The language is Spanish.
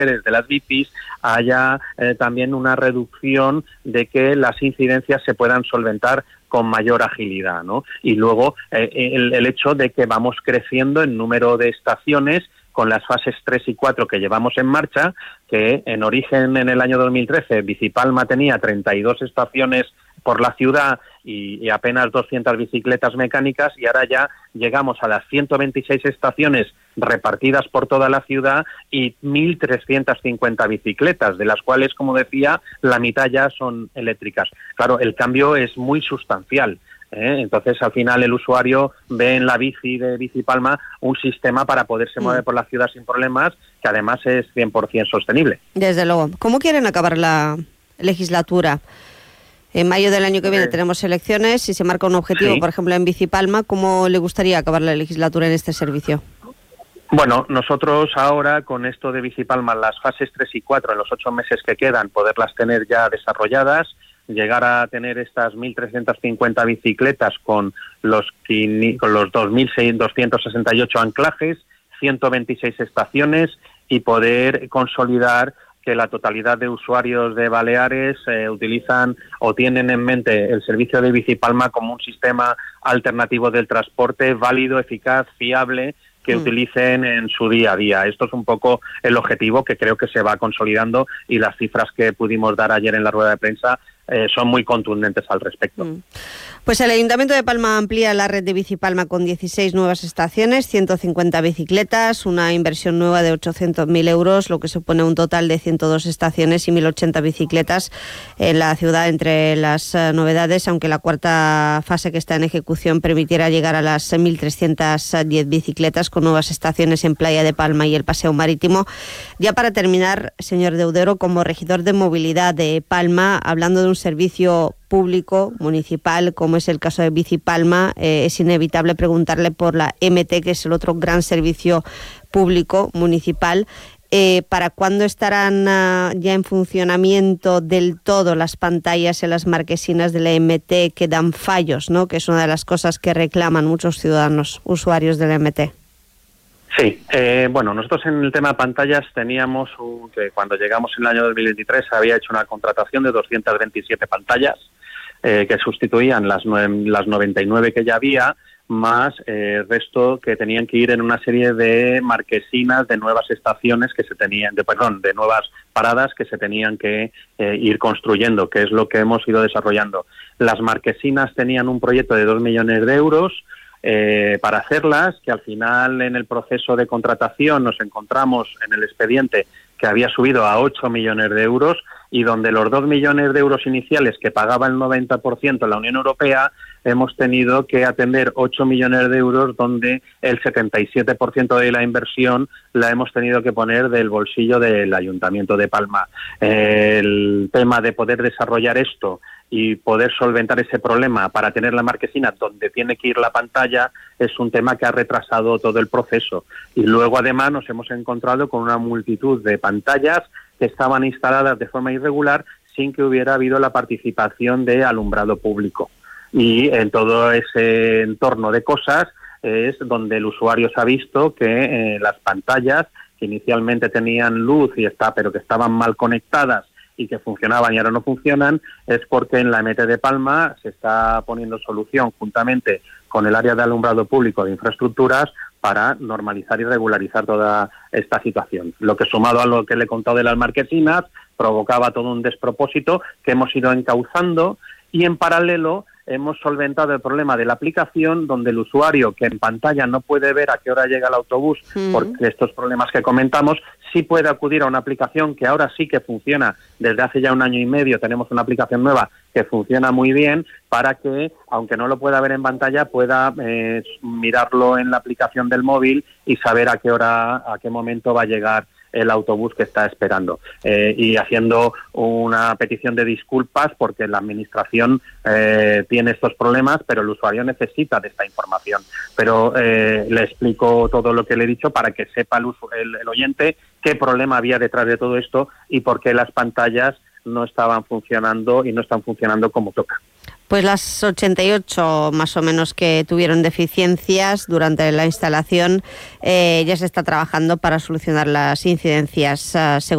de las bicis, haya también una reducción de que las incidencias se puedan solventar con mayor agilidad, ¿no? Y luego el hecho de que vamos creciendo en número de estaciones con las fases 3 y 4 que llevamos en marcha, que en origen en el año 2013 Bicipalma tenía 32 estaciones por la ciudad y apenas 200 bicicletas mecánicas, y ahora ya llegamos a las 126 estaciones repartidas por toda la ciudad y 1.350 bicicletas, de las cuales, como decía, la mitad ya son eléctricas. Claro, el cambio es muy sustancial. Entonces, al final, el usuario ve en la bici de Bicipalma un sistema para poderse mover por la ciudad sin problemas, que además es 100% sostenible. Desde luego. ¿Cómo quieren acabar la legislatura? En mayo del año que viene tenemos elecciones. Si se marca un objetivo, por ejemplo, en Bicipalma, ¿cómo le gustaría acabar la legislatura en este servicio? Bueno, nosotros ahora con esto de Bicipalma, las fases 3 y 4, en los 8 meses que quedan, poderlas tener ya desarrolladas, llegar a tener estas 1.350 bicicletas con los 2.268 anclajes, 126 estaciones, y poder consolidar que la totalidad de usuarios de Baleares utilizan o tienen en mente el servicio de Bicipalma como un sistema alternativo del transporte válido, eficaz, fiable, que utilicen en su día a día. Esto es un poco el objetivo que creo que se va consolidando, y las cifras que pudimos dar ayer en la rueda de prensa son muy contundentes al respecto. Pues el Ayuntamiento de Palma amplía la red de Bicipalma con 16 nuevas estaciones, 150 bicicletas, una inversión nueva de 800.000 euros, lo que supone un total de 102 estaciones y 1.080 bicicletas en la ciudad entre las novedades, aunque la cuarta fase que está en ejecución permitiera llegar a las 1.310 bicicletas con nuevas estaciones en Playa de Palma y el Paseo Marítimo. Ya para terminar, señor Deudero, como regidor de movilidad de Palma, hablando de un servicio público, municipal, como es el caso de Bicipalma, es inevitable preguntarle por la MT, que es el otro gran servicio público municipal. ¿Para cuándo estarán ya en funcionamiento del todo las pantallas en las marquesinas de la MT que dan fallos, ¿no? Que es una de las cosas que reclaman muchos ciudadanos usuarios de la MT. Sí, bueno, nosotros en el tema de pantallas teníamos que cuando llegamos en el año 2023 se había hecho una contratación de 227 pantallas que sustituían las 99 que ya había, más el resto que tenían que ir en una serie de marquesinas de nuevas estaciones que se tenían, de nuevas paradas que se tenían que ir construyendo, que es lo que hemos ido desarrollando. Las marquesinas tenían un proyecto de 2 millones de euros para hacerlas, que al final en el proceso de contratación nos encontramos en el expediente que había subido a 8 millones de euros, y donde los 2 millones de euros iniciales que pagaba el 90% la Unión Europea, hemos tenido que atender 8 millones de euros, donde el 77% de la inversión la hemos tenido que poner del bolsillo del Ayuntamiento de Palma. El tema de poder desarrollar esto y poder solventar ese problema para tener la marquesina donde tiene que ir la pantalla es un tema que ha retrasado todo el proceso. Y luego además nos hemos encontrado con una multitud de pantallas que estaban instaladas de forma irregular sin que hubiera habido la participación de alumbrado público. Y en todo ese entorno de cosas es donde el usuario se ha visto que las pantallas que inicialmente tenían luz pero que estaban mal conectadas y que funcionaban y ahora no funcionan, es porque en la MT de Palma se está poniendo solución juntamente con el área de alumbrado público de infraestructuras para normalizar y regularizar toda esta situación. Lo que, sumado a lo que le he contado de las marquesinas, provocaba todo un despropósito que hemos ido encauzando, y en paralelo hemos solventado el problema de la aplicación, donde el usuario que en pantalla no puede ver a qué hora llega el autobús por estos problemas que comentamos, sí puede acudir a una aplicación que ahora sí que funciona. Desde hace ya 1 año y medio tenemos una aplicación nueva que funciona muy bien, para que, aunque no lo pueda ver en pantalla, pueda mirarlo en la aplicación del móvil y saber a qué momento va a llegar el autobús que está esperando, y haciendo una petición de disculpas porque la administración tiene estos problemas, pero el usuario necesita de esta información. Pero le explico todo lo que le he dicho para que sepa el oyente qué problema había detrás de todo esto y por qué las pantallas no estaban funcionando y no están funcionando como toca. Pues las 88 más o menos que tuvieron deficiencias durante la instalación, ya se está trabajando para solucionar las incidencias.